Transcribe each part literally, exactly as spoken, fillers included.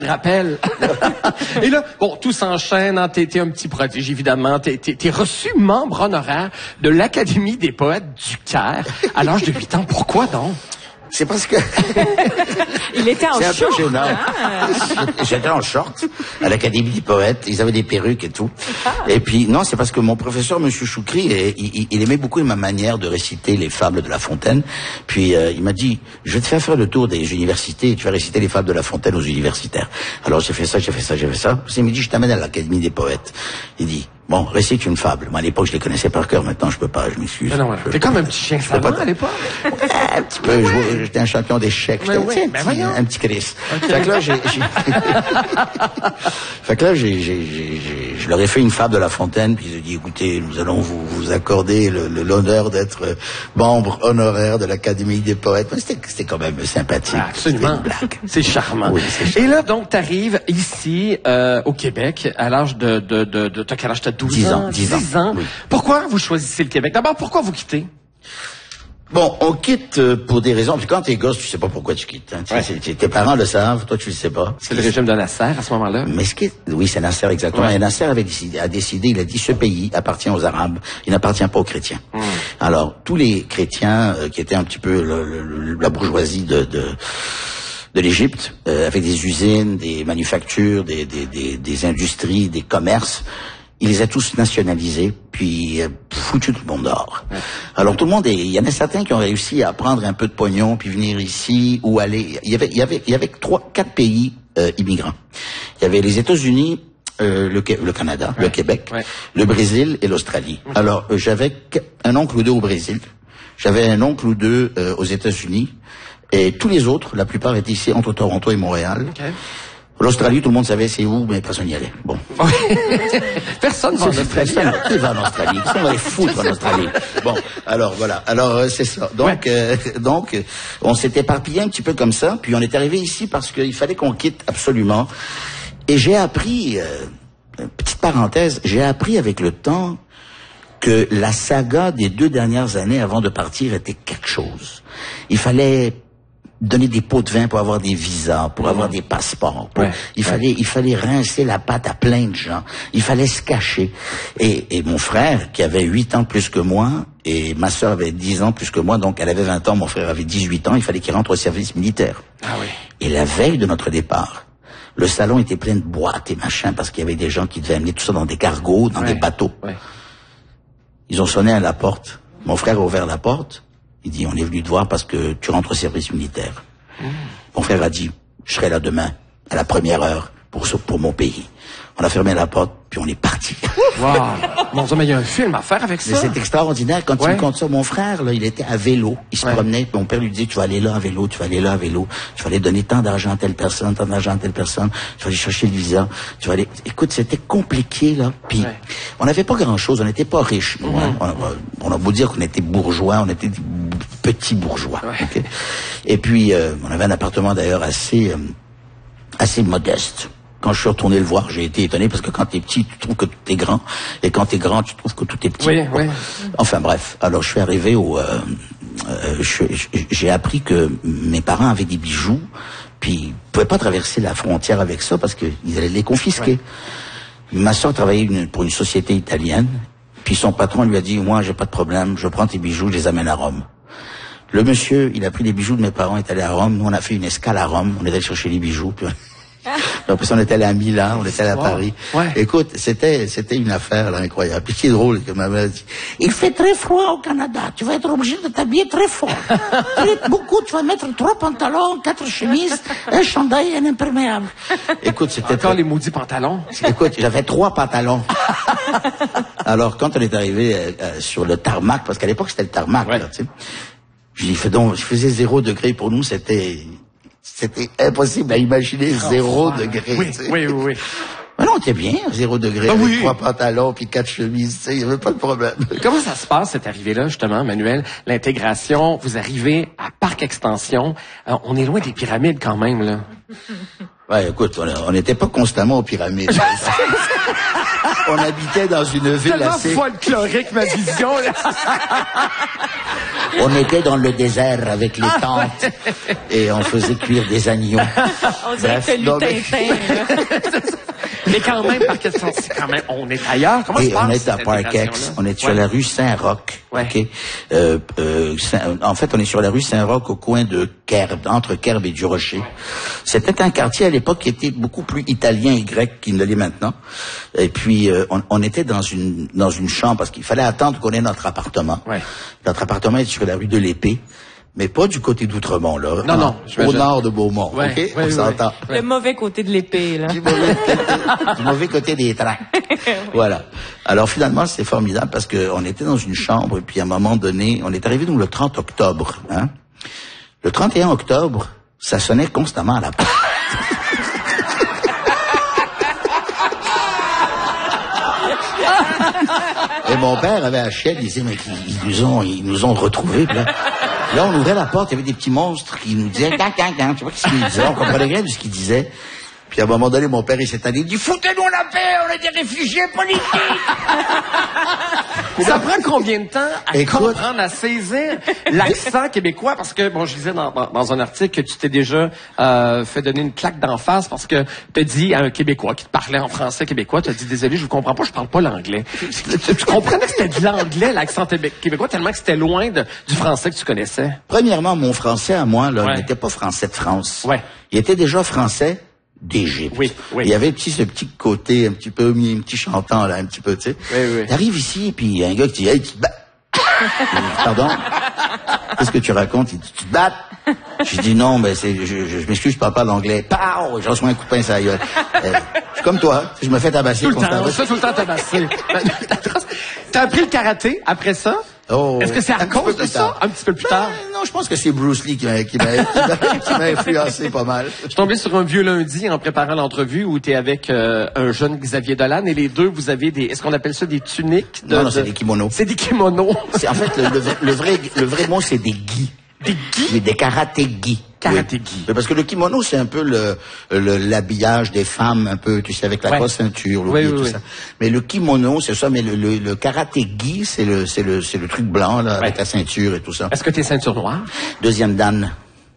rappel. Et là, bon, tout s'enchaîne, hein, t'es, t'es un petit prodige, évidemment. T'es, t'es, t'es reçu membre honoraire de l'Académie des poètes du Caire à l'âge de huit ans. Pourquoi donc? C'est parce que... Il était en short. C'est un peu gênant. Hein? J'étais en short à l'Académie des poètes. Ils avaient des perruques et tout. Ah. Et puis, non, c'est parce que mon professeur, Monsieur Choukri, il, il aimait beaucoup ma manière de réciter les fables de La Fontaine. Puis, euh, il m'a dit, je vais te faire faire le tour des universités et tu vas réciter les fables de La Fontaine aux universitaires. Alors, j'ai fait ça, j'ai fait ça, j'ai fait ça. Il m'a dit, je t'amène à l'Académie des poètes. Il dit... Bon, récite une fable. Moi, à l'époque, je les connaissais par cœur. Maintenant, je peux pas, je m'excuse. Non, non, t'es comme un petit chien savant à l'époque. Un petit peu. Je, j'étais un champion d'échecs. J'étais oui, un, ben petit, un petit Chris. Okay. Fait que là, j'ai, j'ai... fait que là, j'ai, j'ai, j'ai, j'ai, je leur ai fait une fable de La Fontaine, puis ils ont dit, écoutez, nous allons vous, vous accorder le, le, l'honneur d'être membre honoraire de l'Académie des poètes. C'était, c'était quand même sympathique. Ah, absolument. Une blague. C'est charmant. Oui, c'est charmant. Et là, donc, t'arrives ici, euh, au Québec, à l'âge de, de, de, de, t'as quel âge? T'as douze ans? dix ans. dix ans. Oui. Pourquoi vous choisissez le Québec? D'abord, pourquoi vous quittez? Bon, on quitte euh, pour des raisons. Puis quand t'es gosse, tu sais pas pourquoi tu quittes. Hein. Ouais. Tu, tes parents le savent, toi tu le sais pas. C'est le régime de Nasser à ce moment-là. Mais ce qui est, oui, c'est Nasser exactement. Ouais. Et Nasser avait décidé, a décidé, il a dit ce pays appartient aux Arabes, il n'appartient pas aux chrétiens. Mmh. Alors tous les chrétiens euh, qui étaient un petit peu le, le, la bourgeoisie de, de de l'Égypte, euh, avec des usines, des manufactures, des, des, des, des industries, des commerces. Il les a tous nationalisés, puis euh, foutu tout le monde dehors. Ouais. Alors tout le monde, est, il y en a certains qui ont réussi à prendre un peu de pognon, puis venir ici, ou aller... Il y avait, il y avait, il y avait trois, quatre pays euh, immigrants. Il y avait les États-Unis, euh, le, le Canada, ouais. le Québec, ouais. le Brésil et l'Australie. Okay. Alors euh, j'avais un oncle ou deux au Brésil, j'avais un oncle ou deux euh, aux États-Unis, et tous les autres, la plupart étaient ici entre Toronto et Montréal. Okay. L'Australie, tout le monde savait c'est où, mais personne n'y allait. Bon. Personne va en Australie. Personne qui va en Australie. Qui va les foutre en Australie. Bon, alors voilà. Alors euh, c'est ça. Donc, ouais. euh, donc, euh, on s'est éparpillé un petit peu comme ça. Puis on est arrivé ici parce qu'il fallait qu'on quitte absolument. Et j'ai appris, euh, petite parenthèse, j'ai appris avec le temps que la saga des deux dernières années avant de partir était quelque chose. Il fallait donner des pots de vin pour avoir des visas, pour mmh. avoir des passeports. Pour... Ouais, il ouais. fallait, il fallait rincer la patte à plein de gens. Il fallait se cacher. Et, et mon frère, qui avait huit ans plus que moi, et ma sœur avait dix ans plus que moi, donc elle avait vingt ans, mon frère avait dix-huit ans, il fallait qu'il rentre au service militaire. Ah oui. Et la veille de notre départ, le salon était plein de boîtes et machin, parce qu'il y avait des gens qui devaient amener tout ça dans des cargos, dans ouais. des bateaux. Ouais. Ils ont sonné à la porte. Mon frère a ouvert la porte. Il dit, on est venu te voir parce que tu rentres au service militaire. Mmh. Mon frère a dit, je serai là demain, à la première heure, pour, pour mon pays. On a fermé la porte, puis on est parti. Wow. Bon, mais il y a un film à faire avec ça. Mais c'est extraordinaire. Quand ouais. il me compte ça, mon frère, là, il était à vélo. Il se ouais. promenait. Mon père lui disait, tu vas aller là à vélo, tu vas aller là à vélo. Tu vas aller donner tant d'argent à telle personne, tant d'argent à telle personne. Tu vas aller chercher le visa. Tu vas aller... Écoute, c'était compliqué, là. Puis, ouais. on n'avait pas grand-chose. On n'était pas riches, nous. Mm-hmm. Hein. On, on a beau dire qu'on était bourgeois, on était des petits bourgeois. Ouais. Okay? Et puis, euh, on avait un appartement, d'ailleurs, assez, euh, assez modeste. Quand je suis retourné le voir, j'ai été étonné parce que quand t'es petit, tu trouves que tout est grand. Et quand t'es grand, tu trouves que tout est petit. Oui, oui. Enfin bref. Alors je suis arrivé au... Euh, euh, je, j'ai appris que mes parents avaient des bijoux, puis ils pouvaient pas traverser la frontière avec ça parce qu'ils allaient les confisquer. Ouais. Ma soeur travaillait une, pour une société italienne, puis son patron lui a dit, moi j'ai pas de problème, je prends tes bijoux, je les amène à Rome. Le monsieur, il a pris les bijoux de mes parents, est allé à Rome. Nous on a fait une escale à Rome, on est allé chercher les bijoux, puis... Après ça, on était allé à Milan, on était allé à wow. Paris. Ouais. Écoute, c'était, c'était une affaire, là, incroyable. Puis, c'est drôle que ma mère dit, il fait très froid au Canada, tu vas être obligé de t'habiller très fort. Beaucoup, tu vas mettre trois pantalons, quatre chemises, un chandail et un imperméable. Écoute, c'était... Encore très... les maudits pantalons. Écoute, j'avais trois pantalons. Alors, quand on est arrivé euh, euh, sur le tarmac, parce qu'à l'époque, c'était le tarmac, ouais. là, tu sais. J'ai fait donc, je faisais zéro degré pour nous, c'était... C'était impossible à imaginer oh, zéro ouais. degré. Oui, tu sais. oui, oui, oui. Mais non, t'es bien, zéro degré, ah, avec oui. trois pantalons puis quatre chemises, tu sais, il n'y avait pas de problème. Comment ça se passe, cette arrivée-là, justement, Manuel? L'intégration, vous arrivez à Parc Extension. Alors, on est loin des pyramides, quand même, là. Ouais, écoute, on n'était pas constamment aux pyramides. On habitait dans une ville tellement assez... folklorique, ma vision, là. On était dans le désert avec les tentes et on faisait cuire des agneaux. On dirait que c'est non, mais- Lutintin. Mais quand même, par question, c'est quand même, on est ailleurs. Comment Et se passe on est à cette Park X, intégration-là? on est sur Ouais. la rue Saint-Roch. Ouais. ok. Euh, euh, Saint- en fait, on est sur la rue Saint-Roch au coin de Kerb, entre Kerb et du Rocher. C'était un quartier à l'époque qui était beaucoup plus italien et grec qu'il ne l'est maintenant. Et puis, euh, on, on était dans une dans une chambre parce qu'il fallait attendre qu'on ait notre appartement. Ouais. Notre appartement est sur la rue de l'Épée. Mais pas du côté d'Outremont, là. Non, non, Au j'imagine. nord de Beaumont, Ouais, ok? ouais, on ouais, s'entend. Le mauvais côté de l'épée, là. Du mauvais côté, du mauvais côté des tracts. Voilà. Alors finalement, c'est formidable parce que on était dans une chambre et puis à un moment donné, on est arrivé donc le trente octobre. Hein? Le trente et un octobre, ça sonnait constamment à la porte. Et mon père avait acheté, il disait, mais ils, ils nous ont, ils nous ont retrouvés. Puis là, là, on ouvrait la porte, il y avait des petits monstres qui nous disaient, can, can, can. Tu vois ce qu'ils disaient, on comprenait rien de ce qu'ils disaient. Puis à un moment donné, mon père, il s'est allé, il dit, foutez-nous la paix, on est des réfugiés politiques. Ça prend combien de temps à Écoute. comprendre, à saisir l'accent québécois? Parce que, bon, je disais dans, dans, dans un article que tu t'es déjà euh, fait donner une claque d'en face parce que t'as dit à un Québécois qui te parlait en français québécois, t'as dit, désolé, je vous comprends pas, je parle pas l'anglais. tu, tu comprenais que c'était de l'anglais, l'accent téb- québécois, tellement que c'était loin de, du français que tu connaissais. Premièrement, mon français à moi, là, Ouais. n'était pas français de France. Ouais. Il était déjà français d'Égypte. Oui, oui. Il y avait un petit, ce petit côté un petit peu, un petit chantant, là, un petit peu, tu sais. Oui, oui. Il arrive ici, puis il y a un gars qui dit, hey, tu te bats. Pardon? Qu'est-ce que tu racontes? Il dit, tu te bats? Je dis, non, mais c'est, je, je, je m'excuse, je parle pas l'anglais. Pow! Je reçois un coup de pain sur la gueule. Euh, je suis comme toi. Je me fais tabasser Tout le temps, constamment. ça, tout le temps tabassé. T'as appris le karaté après ça? Oh, Est-ce que c'est à un petit cause peu de plus ça? tard. Un petit peu plus Ben, tard? non, je pense que c'est Bruce Lee qui m'a, qui m'a, qui m'a, qui m'a influencé pas mal. Je suis tombé sur un vieux lundi en préparant l'entrevue où tu es avec euh, un jeune Xavier Dolan et les deux, vous avez des... Est-ce qu'on appelle ça des tuniques? De, Non, non, de- c'est des kimonos. C'est des kimonos. C'est, en fait, le, le, vrai- le vrai, le vrai mot, c'est des gis. Des gis? Oui, des karaté-gis. Karaté-gi. Oui. Parce que le kimono, c'est un peu le, le- l'habillage des femmes, un peu, tu sais, avec la Ouais. grosse ceinture, Oui, l'oubli, oui, tout oui. ça. Mais le kimono, c'est ça, mais le, le, le karaté-gi, c'est le, c'est le, c'est le truc blanc, là, avec Ouais. la ceinture et tout ça. Est-ce que t'es ceinture noire? Deuxième dan.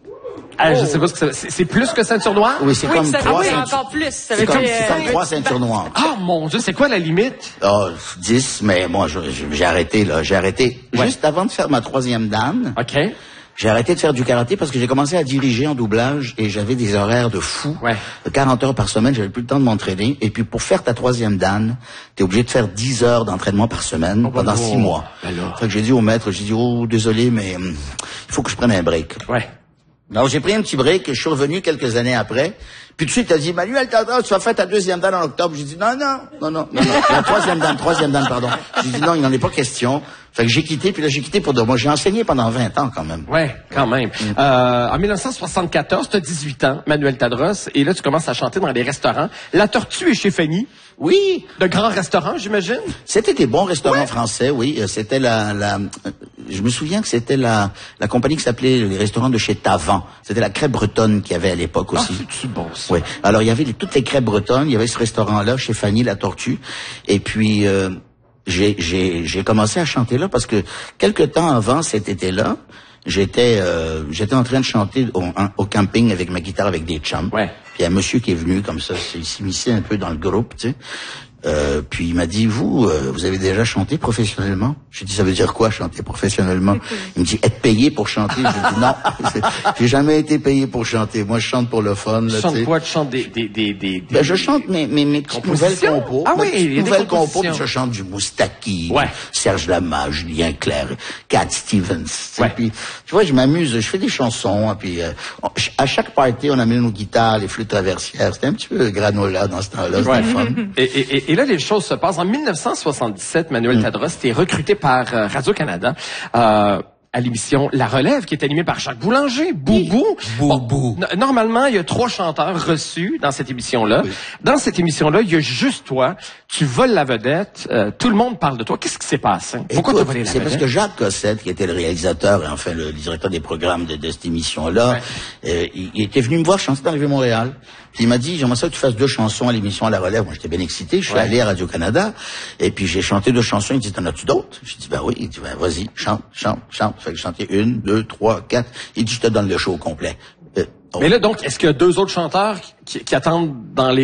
Ah, je sais pas ce que ça... C'est, c'est plus que ceinture noire? Oui, c'est Oui, comme ça trois oui, ceintures. encore plus. Ça C'est veut comme, dire, c'est comme euh, trois ceintures noires. Ah, mon Dieu, c'est quoi la limite? Oh, dix, mais moi, je- je- j'ai arrêté, là. J'ai arrêté Ouais. juste avant de faire ma troisième dan. OK. J'ai arrêté de faire du karaté parce que j'ai commencé à diriger en doublage et j'avais des horaires de fou. Ouais. De quarante heures par semaine, j'avais plus le temps de m'entraîner. Et puis pour faire ta troisième dan, t'es obligé de faire dix heures d'entraînement par semaine Oh, bah pendant non. six mois. Ben là. Fait que j'ai dit au maître, j'ai dit, oh, désolé, mais hum, il faut que je prenne un break. Ouais. Alors j'ai pris un petit break et je suis revenu quelques années après. Puis tout de suite, t'as dit, Manuel, t'as, tu vas faire ta deuxième dan en octobre. J'ai dit, non, non, non, non, non, non. La troisième dan, troisième dan, pardon. J'ai dit, non, il n'en est pas question. Fait que j'ai quitté, puis là, j'ai quitté pour de moi. J'ai enseigné pendant vingt ans, quand même. Ouais, quand même. Euh, en dix-neuf cent soixante-quatorze, tu as dix-huit ans, Manuel Tadros, et là, tu commences à chanter dans les restaurants. La Tortue est chez Fanny. Oui, De grands restaurants, j'imagine? c'était des bons restaurants français, oui. Euh, C'était la, la, euh, je me souviens que c'était la, la compagnie qui s'appelait les restaurants de chez Tavan. C'était la crêpe bretonne qu'il y avait à l'époque Ah, aussi. c'est-tu bon, ça? Oui. Alors il y avait les- toutes les crêpes bretonnes. Il y avait ce restaurant-là chez Fanny la Tortue. Et puis euh, j'ai, j'ai, j'ai commencé à chanter là parce que quelque temps avant cet été-là, j'étais, euh, j'étais en train de chanter au, en- au camping avec ma guitare avec des chums. Ouais. Puis il y a un monsieur qui est venu comme ça, il s'immisçait un peu dans le groupe, tu sais. Euh, puis il m'a dit, vous, euh, vous avez déjà chanté professionnellement? J'ai dit, ça veut dire quoi, chanter professionnellement? Il me dit, être payé pour chanter. J'ai dit, non, j'ai jamais été payé pour chanter. Moi, je chante pour le fun. Là, Tu tu chantes sais. quoi? Tu chantes des... des, des, des, des- Ben, je chante mes, mes, mes petites nouvelles Compositions? compos. Ah mes oui, petites il y a des nouvelles compos, compositions. puis je chante du Moustaki, Ouais. Serge Lama, Julien Clerc, Cat Stevens. tu sais. Ouais. Puis, tu vois, je m'amuse, je fais des chansons, hein, puis euh, on- à chaque party, on amène nos guitares, les flûtes traversières. C'était un petit peu granola dans ce temps-là, c'était Ouais. fun. Et, et, et- et là, les choses se passent. En dix-neuf cent soixante-dix-sept, Manuel Tadros était recruté par euh, Radio-Canada euh, à l'émission La Relève, qui est animée par Jacques Boulanger, Boubou. Boubou. Bon, n- normalement, il y a trois chanteurs reçus dans cette émission-là. Oui. Dans cette émission-là, il y a juste toi. Tu voles la vedette. euh, tout le monde parle de toi. Qu'est-ce qui s'est passé? Pourquoi tu as Écoute, volé la c'est vedette? parce que Jacques Cossette, qui était le réalisateur et enfin le directeur des programmes de, de cette émission-là, euh, il, il était venu me voir chanter dans le Vieux-Montréal. Puis il m'a dit, j'aimerais ça que tu fasses deux chansons à l'émission à la relève. Moi, j'étais bien excité. Je suis Ouais. allé à Radio-Canada. Et puis, j'ai chanté deux chansons. Il dit, t'en as-tu d'autres? J'ai dit, ben oui. Il dit, ben vas-y, chante, chante, chante. Fait que j'ai chanté une, deux, trois, quatre. Il dit, je te donne le show au complet. Euh, oh. Mais là, donc, est-ce qu'il y a deux autres chanteurs qui, qui attendent dans les